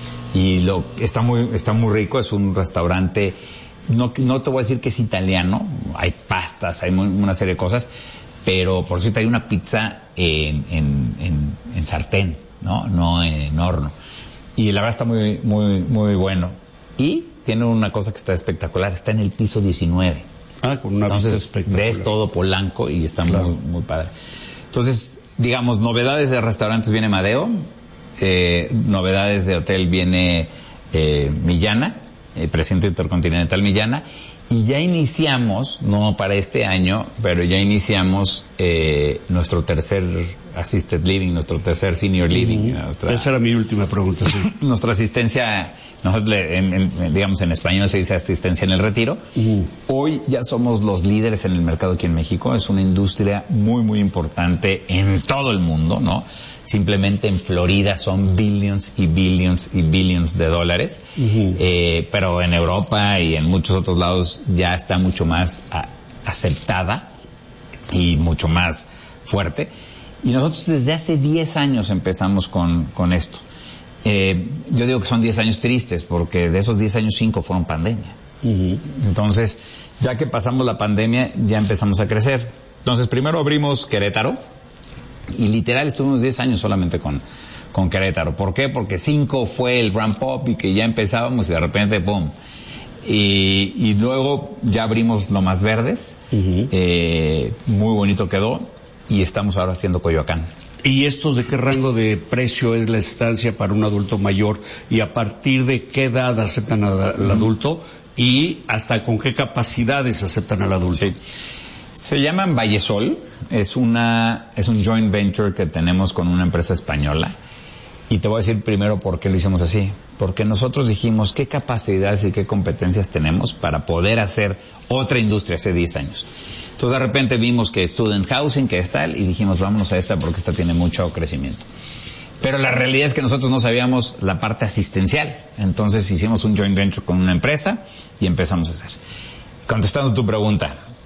Y lo, está muy, está muy rico, es un restaurante, no, no te voy a decir que es italiano, hay pastas, hay muy, una serie de cosas, pero por cierto hay una pizza en, en, en, en sartén, ¿no? No en horno. Y la verdad está muy, muy, muy bueno. Y tiene una cosa que está espectacular, está en el piso diecinueve. Ah, con una Entonces, vista espectacular. ves todo Polanco y está claro. muy, muy padre. Entonces, digamos, novedades de restaurantes viene Madeo, eh, novedades de hotel viene eh, Millana, eh, Presidente Intercontinental Millana, y ya iniciamos, no para este año, pero ya iniciamos eh, nuestro tercer Assisted Living, nuestro tercer Senior Living. Uh-huh. Nuestra, Esa era mi última pregunta, sí. Nuestra asistencia, nosotros en, en, digamos en español se dice asistencia en el retiro. Uh-huh. Hoy ya somos los líderes en el mercado aquí en México, es una industria muy muy importante en todo el mundo, ¿no? Simplemente en Florida son billions y billions y billions de dólares, uh-huh. eh, pero en Europa y en muchos otros lados ya está mucho más a, aceptada y mucho más fuerte. Y nosotros desde hace diez años empezamos con, con esto. Eh, yo digo que son diez años tristes, porque de esos diez años, cinco fueron pandemia. Uh-huh. Entonces, ya que pasamos la pandemia, ya empezamos a crecer. Entonces, primero abrimos Querétaro, y literal estuvimos diez años solamente con, con Querétaro. ¿Por qué? Porque cinco fue el ramp up y que ya empezábamos y de repente, ¡pum! Y, y luego ya abrimos Lomas Verdes, uh-huh. eh, muy bonito quedó, y estamos ahora haciendo Coyoacán. ¿Y estos de qué rango de precio es la estancia para un adulto mayor? ¿Y a partir de qué edad aceptan al, al adulto? ¿Y hasta con qué capacidades aceptan al adulto? Sí. Se llaman Vallesol, es una, es un joint venture que tenemos con una empresa española. Y te voy a decir primero por qué lo hicimos así. Porque nosotros dijimos qué capacidades y qué competencias tenemos para poder hacer otra industria hace diez años. Entonces de repente vimos que Student Housing, que es tal, y dijimos vámonos a esta porque esta tiene mucho crecimiento. Pero la realidad es que nosotros no sabíamos la parte asistencial. Entonces hicimos un joint venture con una empresa y empezamos a hacer. Contestando tu pregunta,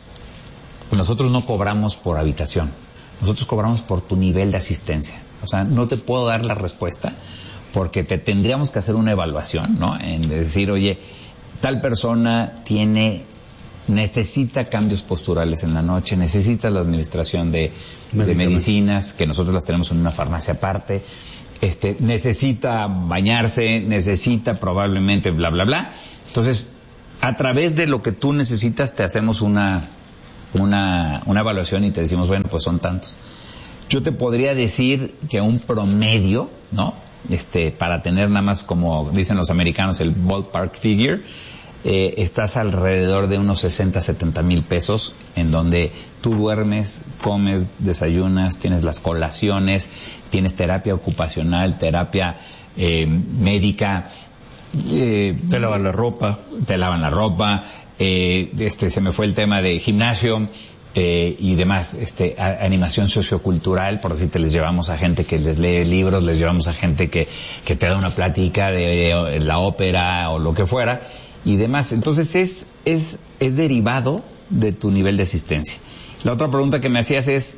nosotros no cobramos por habitación. Nosotros cobramos por tu nivel de asistencia. O sea, no te puedo dar la respuesta porque te tendríamos que hacer una evaluación, ¿no? En decir, oye, tal persona tiene, necesita cambios posturales en la noche, necesita la administración de, de medicinas, que nosotros las tenemos en una farmacia aparte, este, necesita bañarse, necesita probablemente bla, bla, bla. Entonces, a través de lo que tú necesitas te hacemos una... Una, una evaluación y te decimos, bueno, pues son tantos. Yo te podría decir que un promedio, ¿no? Este, para tener nada más, como dicen los americanos, el ballpark figure, eh, estás alrededor de unos sesenta, setenta mil pesos, en donde tú duermes, comes, desayunas, tienes las colaciones, tienes terapia ocupacional, terapia eh, médica. Eh, te lavan la ropa. Te lavan la ropa. Eh, este, se me fue el tema de gimnasio eh, y demás, este, a, animación sociocultural, por decirte, les llevamos a gente que les lee libros, les llevamos a gente que, que te da una plática de, de la ópera o lo que fuera y demás. Entonces es, es, es derivado de tu nivel de asistencia. La otra pregunta que me hacías es,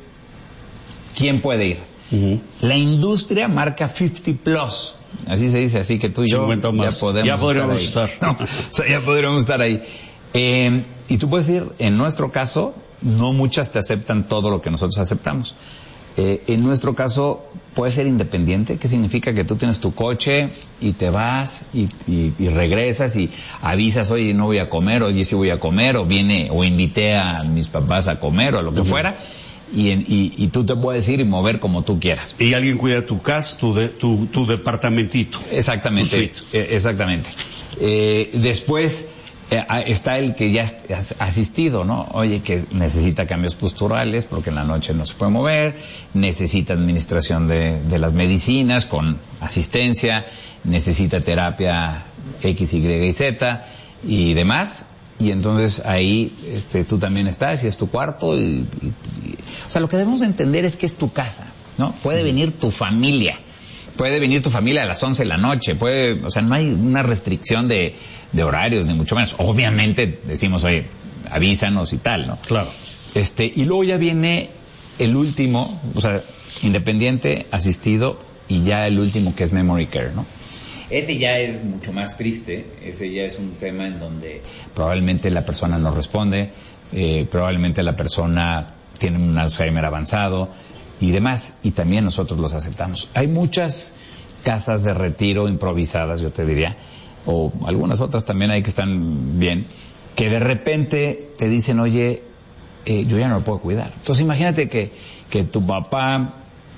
¿quién puede ir? Uh-huh. La industria marca cincuenta plus, así se dice, así que tú y yo ya podemos ya podríamos estar, estar. No, o sea, ya podríamos estar ahí. Eh, y tú puedes ir, en nuestro caso, no muchas te aceptan todo lo que nosotros aceptamos. Eh, en nuestro caso, puedes ser independiente, que significa que tú tienes tu coche y te vas y, y, y regresas y avisas, oye, no voy a comer, oye, sí voy a comer, o viene, o invité a mis papás a comer, o a lo que uh-huh. fuera. Y, en, y, y tú te puedes ir y mover como tú quieras. Y alguien cuida tu casa, tu, de, tu, tu departamentito. Exactamente, eh, exactamente. Eh, después eh, está el que ya has asistido, ¿no? Oye, que necesita cambios posturales porque en la noche no se puede mover, necesita administración de, de las medicinas con asistencia, necesita terapia X, Y y Z y demás. Y entonces ahí este, tú también estás y es tu cuarto y, y, y, o sea, lo que debemos entender es que es tu casa, ¿no? Puede venir tu familia, puede venir tu familia a las once de la noche, puede, o sea, no hay una restricción de, de horarios ni mucho menos. Obviamente decimos, oye, avísanos y tal, ¿no? Claro. Este, y luego ya viene el último, o sea, independiente, asistido y ya el último que es memory care, ¿no? Ese ya es mucho más triste, ese ya es un tema en donde probablemente la persona no responde, eh, probablemente la persona tiene un Alzheimer avanzado y demás, y también nosotros los aceptamos. Hay muchas casas de retiro improvisadas, yo te diría, o algunas otras también hay que están bien, que de repente te dicen, oye, eh, yo ya no lo puedo cuidar. Entonces imagínate que, que tu papá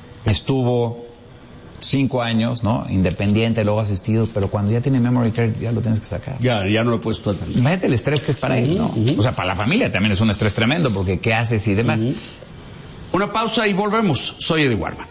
estuvo cinco años, ¿no? Independiente, luego asistido, pero cuando ya tiene memory care ya lo tienes que sacar. Ya, ya no lo puedes tú atender. Imagínate el estrés que es para uh-huh, él, ¿no? Uh-huh. O sea, para la familia también es un estrés tremendo, porque ¿qué haces y demás? Uh-huh. Una pausa y volvemos. Soy Eddie Warman.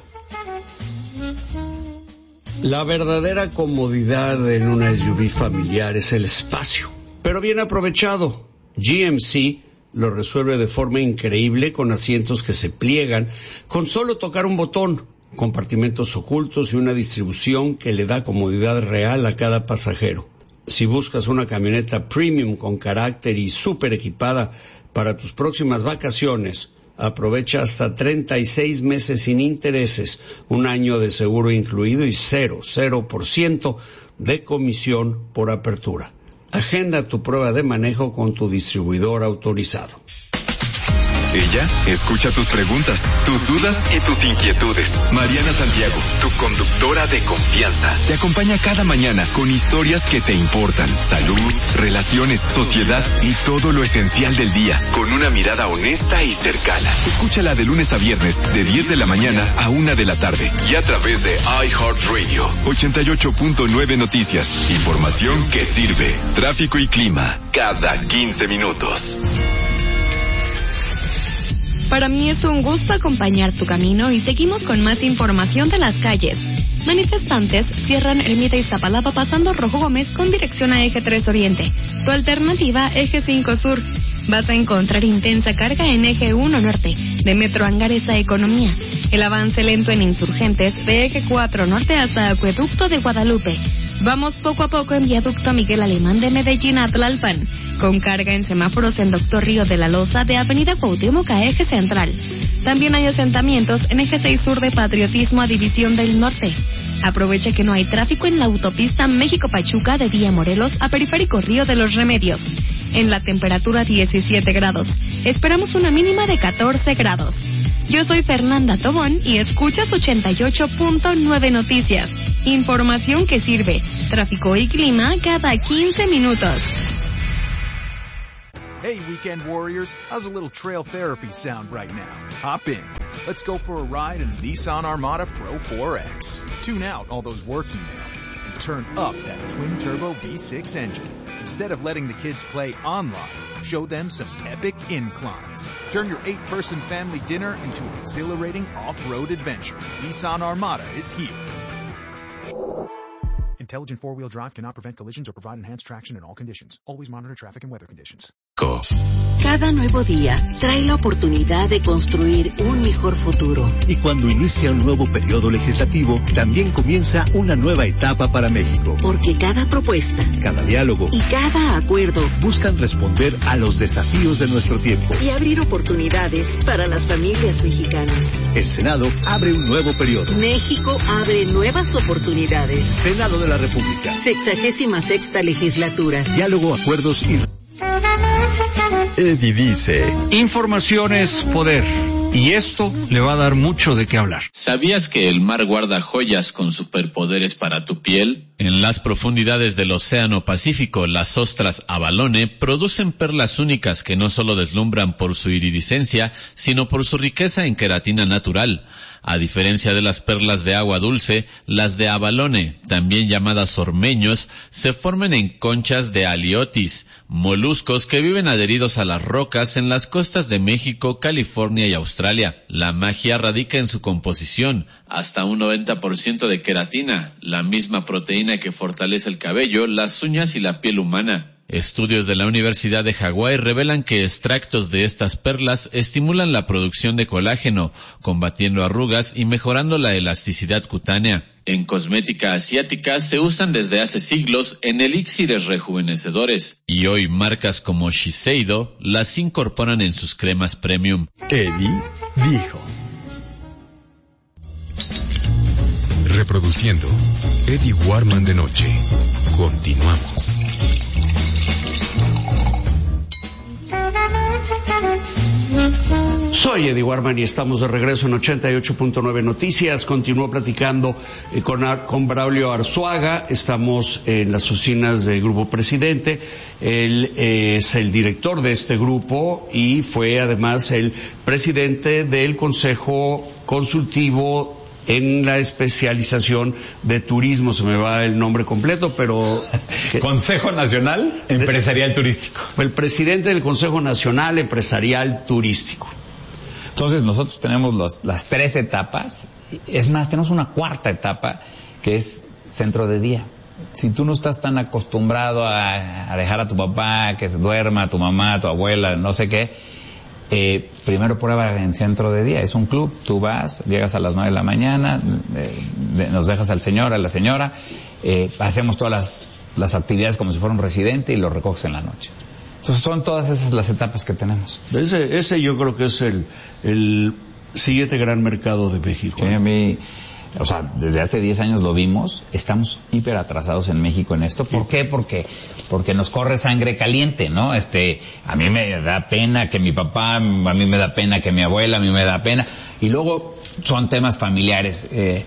La verdadera comodidad en una S U V familiar es el espacio, pero bien aprovechado. G M C lo resuelve de forma increíble con asientos que se pliegan con solo tocar un botón, compartimentos ocultos y una distribución que le da comodidad real a cada pasajero. Si buscas una camioneta premium con carácter y súper equipada para tus próximas vacaciones, aprovecha hasta treinta y seis meses sin intereses, un año de seguro incluido y cero, cero por ciento de comisión por apertura. Agenda tu prueba de manejo con tu distribuidor autorizado. Ella escucha tus preguntas, tus dudas y tus inquietudes. Mariana Santiago, tu conductora de confianza, te acompaña cada mañana con historias que te importan. Salud, relaciones, sociedad y todo lo esencial del día, con una mirada honesta y cercana. Escúchala de lunes a viernes, de diez de la mañana a una de la tarde. Y a través de iHeartRadio, ochenta y ocho punto nueve Noticias. Información que sirve. Tráfico y clima, cada quince minutos. Para mí es un gusto acompañar tu camino y seguimos con más información de las calles. Manifestantes cierran Ermita Iztapalapa pasando Rojo Gómez con dirección a Eje tres Oriente. Tu alternativa, Eje cinco Sur. Vas a encontrar intensa carga en Eje uno Norte, de Metro Angares a Economía. El avance lento en Insurgentes de Eje cuatro Norte hasta Acueducto de Guadalupe. Vamos poco a poco en Viaducto Miguel Alemán de Medellín a Tlalpan, con carga en semáforos en Doctor Río de la Loza de Avenida Cuauhtémoc a Eje Central. También hay asentamientos en Eje seis Sur de Patriotismo a División del Norte. Aprovecha que no hay tráfico en la autopista México-Pachuca de Villa Morelos a Periférico Río de los Remedios. En la temperatura diecisiete grados. Esperamos una mínima de catorce grados. Yo soy Fernanda Tobón y escuchas ochenta y ocho punto nueve Noticias. Información que sirve. Tráfico y clima cada quince minutos. Hey, weekend warriors, how's a little trail therapy sound right now? Hop in. Let's go for a ride in the Nissan Armada Pro four X. Tune out all those work emails and turn up that twin-turbo V six engine. Instead of letting the kids play online, show them some epic inclines. Turn your eight-person family dinner into an exhilarating off-road adventure. Nissan Armada is here. Intelligent four-wheel drive cannot prevent collisions or provide enhanced traction in all conditions. Always monitor traffic and weather conditions. Go. Cada nuevo día trae la oportunidad de construir un mejor futuro. Y cuando inicia un nuevo periodo legislativo, también comienza una nueva etapa para México. Porque cada propuesta, cada diálogo y cada acuerdo buscan responder a los desafíos de nuestro tiempo y abrir oportunidades para las familias mexicanas. El Senado abre un nuevo periodo. México abre nuevas oportunidades. Senado de la República. Sexagésima sexta legislatura. Diálogo, acuerdos y... Eddie dice: información es poder, y esto le va a dar mucho de qué hablar. ¿Sabías que el mar guarda joyas con superpoderes para tu piel? En las profundidades del Océano Pacífico, las ostras abalone producen perlas únicas que no solo deslumbran por su iridiscencia, sino por su riqueza en queratina natural. A diferencia de las perlas de agua dulce, las de abalone, también llamadas ormeños, se forman en conchas de aliotis, moluscos que viven adheridos a las rocas en las costas de México, California y Australia. La magia radica en su composición, hasta un noventa por ciento de queratina, la misma proteína que fortalece el cabello, las uñas y la piel humana. Estudios de la Universidad de Hawái revelan que extractos de estas perlas estimulan la producción de colágeno, combatiendo arrugas y mejorando la elasticidad cutánea. En cosmética asiática se usan desde hace siglos en elixires rejuvenecedores, y hoy marcas como Shiseido las incorporan en sus cremas premium. Eddie dijo. Reproduciendo Eddie Warman de noche. Continuamos. Soy Eddie Warman y estamos de regreso en ochenta y ocho punto nueve Noticias. Continúo platicando eh, con, con Braulio Arzuaga. Estamos en las oficinas del Grupo Presidente. Él eh, es el director de este grupo y fue además el presidente del Consejo Consultivo en la especialización de turismo. Se me va el nombre completo, pero... Consejo Nacional Empresarial Turístico. El presidente del Consejo Nacional Empresarial Turístico. Entonces nosotros tenemos los, las tres etapas. Es más, tenemos una cuarta etapa que es centro de día. Si tú no estás tan acostumbrado a, a dejar a tu papá que se duerma, a tu mamá, a tu abuela, no sé qué, Eh, primero prueba en centro de día. Es un club, tú vas, llegas a las nueve de la mañana, eh, nos dejas al señor, a la señora, eh, hacemos todas las, las actividades como si fuera un residente y lo recoges en la noche. Entonces son todas esas las etapas que tenemos. Ese, ese yo creo que es el, el siguiente gran mercado de México. Sí, a mí, o sea, desde hace diez años lo vimos, estamos hiper atrasados en México en esto. ¿Por qué? Porque, porque nos corre sangre caliente, ¿no? Este, a mí me da pena que mi papá, a mí me da pena que mi abuela, a mí me da pena. Y luego son temas familiares. Eh,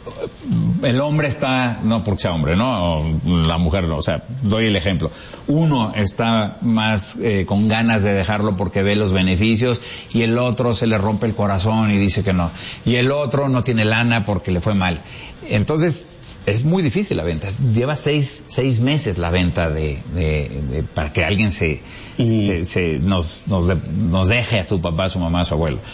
el hombre está, no porque sea hombre, ¿no? O la mujer no, o sea, doy el ejemplo. Uno está más eh, con ganas de dejarlo porque ve los beneficios y el otro se le rompe el corazón y dice que no. Y el otro no tiene lana porque le fue mal. Entonces, es muy difícil la venta. Lleva seis, seis meses la venta de, de, de para que alguien se, mm. se, se nos, nos, de, nos deje a su papá, a su mamá, a su abuelo.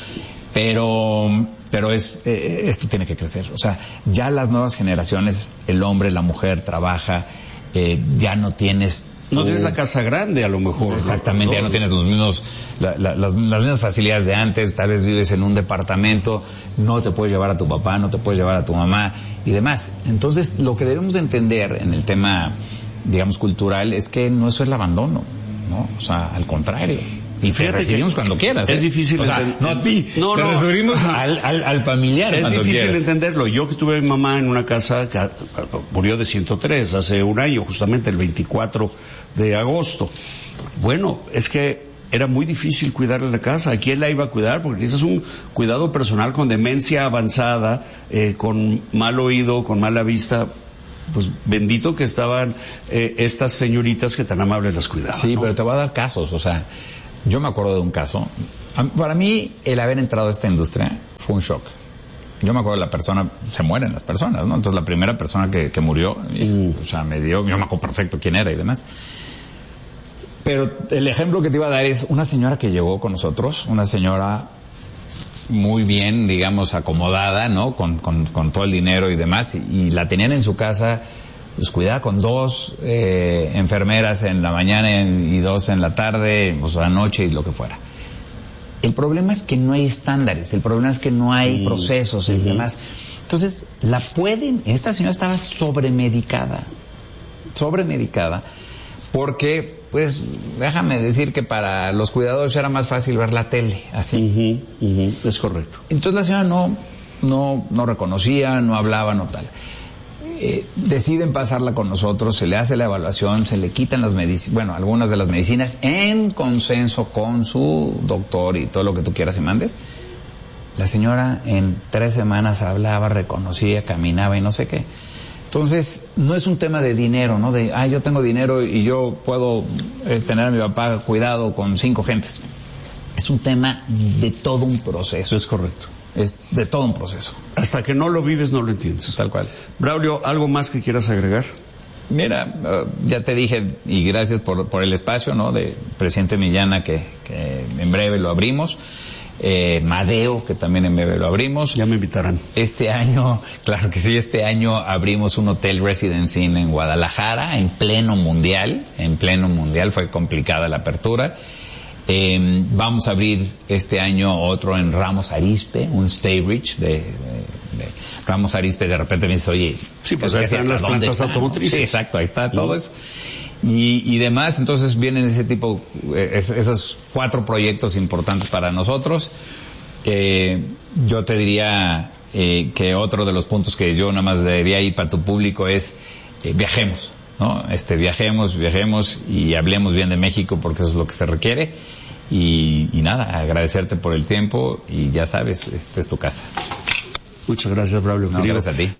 Pero, pero es, eh, esto tiene que crecer. O sea, ya las nuevas generaciones, el hombre, la mujer trabaja, eh, ya no tienes No tienes la casa grande, a lo mejor. Exactamente, ya no tienes los mismos, la, la, las, las mismas facilidades de antes, tal vez vives en un departamento, no te puedes llevar a tu papá, no te puedes llevar a tu mamá y demás. Entonces, lo que debemos de entender en el tema, digamos, cultural, es que no eso es el abandono, ¿no? O sea, al contrario. Y te recibimos cuando quieras. Es ¿eh? difícil o sea, entender. no a ti, no, te no. recibimos al, al, al familiar. Es difícil quieras. entenderlo. Yo que tuve a mi mamá en una casa que murió de ciento tres hace un año, justamente el veinticuatro de agosto. Bueno, es que era muy difícil cuidarle la casa. ¿A quién la iba a cuidar? Porque necesitas un cuidado personal con demencia avanzada, eh, con mal oído, con mala vista. Pues bendito que estaban eh, estas señoritas que tan amables las cuidaban. Sí, ¿no? Pero te voy a dar casos, o sea, yo me acuerdo de un caso. Para mí, el haber entrado a esta industria fue un shock. Yo me acuerdo de la persona, se mueren las personas, ¿no? Entonces la primera persona que, que murió, mm. o sea, me dio, yo me acuerdo perfecto quién era y demás. Pero el ejemplo que te iba a dar es una señora que llegó con nosotros, una señora muy bien, digamos, acomodada, ¿no? Con, con, con todo el dinero y demás, y, y la tenían en su casa, pues cuidada con dos eh, enfermeras en la mañana y dos en la tarde, pues a la noche y lo que fuera. El problema es que no hay estándares, el problema es que no hay mm. procesos y mm-hmm. demás. Entonces, la pueden, esta señora estaba sobremedicada, sobremedicada, porque, pues, déjame decir que para los cuidadores era más fácil ver la tele, así. Uh-huh, uh-huh, es correcto. Entonces la señora no, no, no reconocía, no hablaba, no tal. Eh, deciden pasarla con nosotros, se le hace la evaluación, se le quitan las medicinas, bueno, algunas de las medicinas, en consenso con su doctor y todo lo que tú quieras y mandes. La señora en tres semanas hablaba, reconocía, caminaba y no sé qué. Entonces, no es un tema de dinero, ¿no? De, ah, yo tengo dinero y yo puedo eh, tener a mi papá cuidado con cinco gentes. Es un tema de todo un proceso. Es correcto. Es de todo un proceso. Hasta que no lo vives, no lo entiendes. Tal cual. Braulio, ¿algo más que quieras agregar? Mira, uh, ya te dije, y gracias por, por el espacio, ¿no? De Presidente Millana, que, que en breve lo abrimos. Eh, Madeo, que también en breve lo abrimos. Ya me invitarán. Este año, claro que sí, este año abrimos un hotel Residence Inn en Guadalajara, en pleno mundial, en pleno mundial, fue complicada la apertura. Eh, vamos a abrir este año otro en Ramos Arizpe, un Stay Rich de, de, de Ramos Arizpe. De repente me dice, oye, sí, pues ahí están las plantas automotrices. Sí, exacto, ahí está todo eso. Y, y demás, entonces vienen ese tipo, es, esos cuatro proyectos importantes para nosotros. Eh, yo te diría eh, que otro de los puntos que yo nada más diría ir para tu público es eh, viajemos, ¿no? Este, viajemos, viajemos y hablemos bien de México porque eso es lo que se requiere. Y, y nada, agradecerte por el tiempo y ya sabes, esta es tu casa. Muchas gracias, Braulio. No, gracias a ti.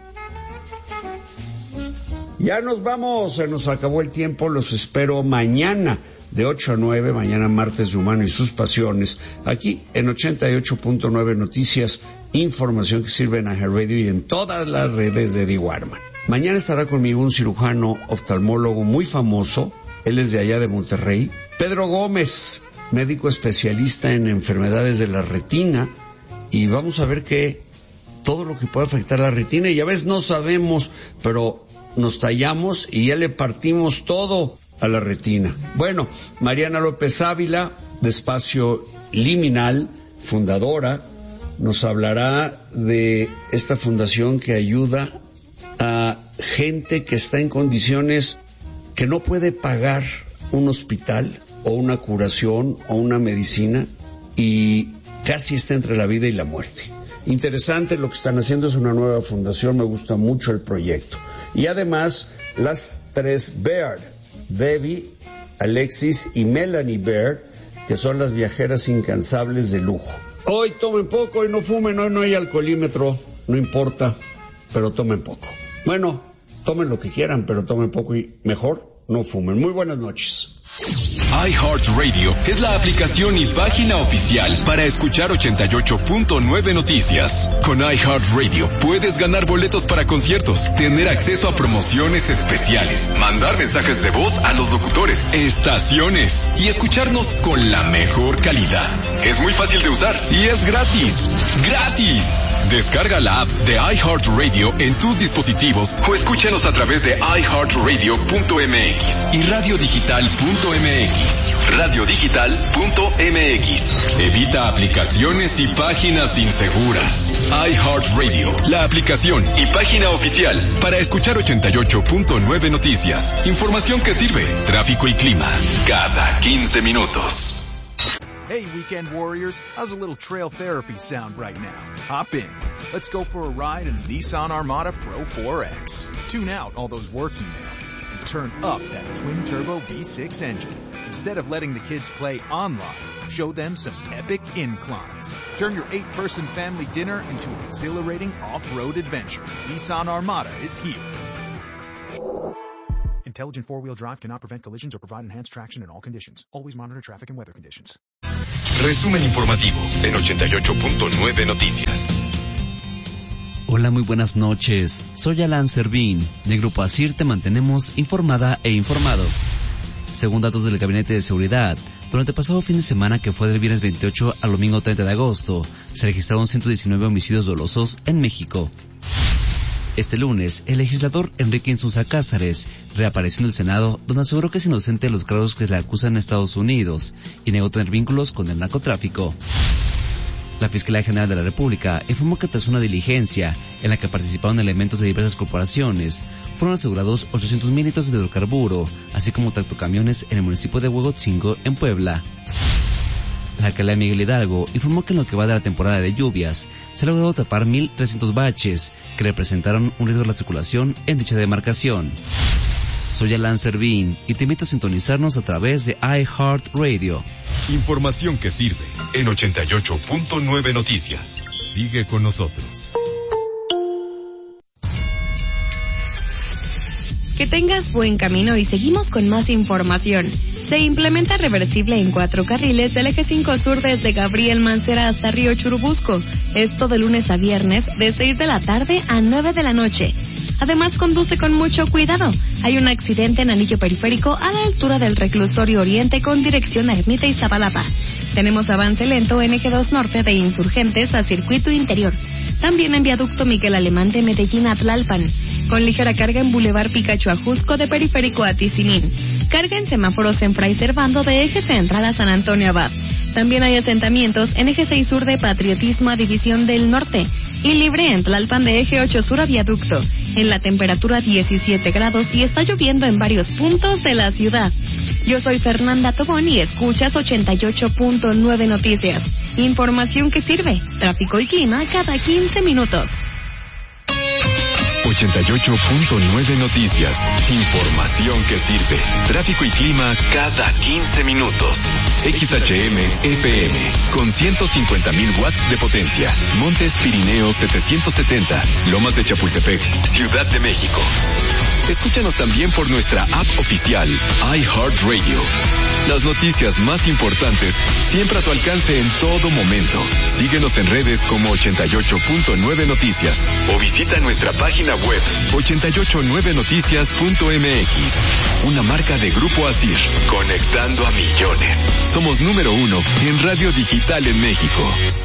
Ya nos vamos, se nos acabó el tiempo, los espero mañana de ocho a nueve, mañana martes de Humano y sus pasiones, aquí en ochenta y ocho punto nueve Noticias, información que sirve en Aja Radio y en todas las redes de Eddie Warman. Mañana estará conmigo un cirujano oftalmólogo muy famoso, él es de allá de Monterrey, Pedro Gómez, médico especialista en enfermedades de la retina, y vamos a ver que todo lo que puede afectar a la retina, y a veces no sabemos, pero nos tallamos y ya le partimos todo a la retina. Bueno, Mariana López Ávila, de Espacio Liminal, fundadora, nos hablará de esta fundación que ayuda a gente que está en condiciones que no puede pagar un hospital o una curación o una medicina y casi está entre la vida y la muerte. Interesante lo que están haciendo, es una nueva fundación, me gusta mucho el proyecto. Y además, las tres Baird, Debbie, Alexis y Melanie Baird, que son las viajeras incansables de lujo. Hoy tomen poco y no fumen, hoy no hay alcoholímetro, no importa, pero tomen poco. Bueno, tomen lo que quieran, pero tomen poco y mejor no fumen. Muy buenas noches. iHeartRadio es la aplicación y página oficial para escuchar ochenta y ocho punto nueve Noticias. Con iHeartRadio puedes ganar boletos para conciertos, tener acceso a promociones especiales, mandar mensajes de voz a los locutores, estaciones y escucharnos con la mejor calidad. Es muy fácil de usar y es gratis. ¡Gratis! Descarga la app de iHeartRadio en tus dispositivos o escúchanos a través de i heart radio punto m x y radio digital punto m x. radio digital punto m x. Evita aplicaciones y páginas inseguras. iHeartRadio, la aplicación y página oficial para escuchar ochenta y ocho punto nueve Noticias. Información que sirve. Tráfico y clima cada quince minutos. Hey, weekend warriors, how's a little trail therapy sound right now? Hop in. Let's go for a ride in the Nissan Armada Pro four X. Tune out all those work emails and turn up that twin-turbo V six engine. Instead of letting the kids play online, show them some epic inclines. Turn your eight-person family dinner into an exhilarating off-road adventure. Nissan Armada is here. Intelligent four-wheel drive cannot prevent collisions or provide enhanced traction in all conditions. Always monitor traffic and weather conditions. Resumen informativo en ochenta y ocho punto nueve Noticias. Hola, muy buenas noches. Soy Alan Servín. De Grupo ASIR te mantenemos informada e informado. Según datos del Gabinete de Seguridad, durante el pasado fin de semana, que fue del viernes veintiocho al domingo treinta de agosto, se registraron ciento diecinueve homicidios dolosos en México. Este lunes, el legislador Enrique Insunza Cázares reapareció en el Senado, donde aseguró que es inocente de los cargos que le acusan en Estados Unidos y negó tener vínculos con el narcotráfico. La Fiscalía General de la República informó que tras una diligencia en la que participaron elementos de diversas corporaciones, fueron asegurados ochocientos mil litros de hidrocarburo, así como tractocamiones en el municipio de Huejotzingo, en Puebla. La alcaldía Miguel Hidalgo informó que en lo que va de la temporada de lluvias, se ha logrado tapar mil trescientos baches que representaron un riesgo de la circulación en dicha demarcación. Soy Alan Servín y te invito a sintonizarnos a través de iHeartRadio. Información que sirve en ochenta y ocho punto nueve Noticias. Sigue con nosotros. Que tengas buen camino y seguimos con más información. Se implementa reversible en cuatro carriles del eje cinco sur desde Gabriel Mancera hasta Río Churubusco. Esto de lunes a viernes de seis de la tarde a nueve de la noche. Además, conduce con mucho cuidado. Hay un accidente en anillo periférico a la altura del Reclusorio Oriente con dirección a Ermita y Iztapalapa. Tenemos avance lento en eje dos norte de Insurgentes a Circuito Interior. También en viaducto Miguel Alemán de Medellín a Tlalpan. Con ligera carga en Boulevard Picacho a Jusco de Periférico a Tizimín. Carga en semáforos en Fray Servando de eje central a San Antonio Abad. También hay asentamientos en eje seis sur de Patriotismo a División del Norte. Y libre en Tlalpan de eje ocho sur a Viaducto. En la temperatura diecisiete grados y está lloviendo en varios puntos de la ciudad. Yo soy Fernanda Tobón y escuchas ochenta y ocho punto nueve Noticias. Información que sirve. Tráfico y clima cada quince minutos. ochenta y ocho punto nueve Noticias. Información que sirve. Tráfico y clima cada quince minutos. X H M F M con ciento cincuenta mil watts de potencia. Montes Pirineos setecientos setenta. Lomas de Chapultepec, Ciudad de México. Escúchanos también por nuestra app oficial, iHeartRadio. Las noticias más importantes siempre a tu alcance en todo momento. Síguenos en redes como ochenta y ocho punto nueve Noticias o visita nuestra página web ochenta y ocho nueve noticias punto m x. Una marca de Grupo ASIR, conectando a millones. Somos número uno en radio digital en México.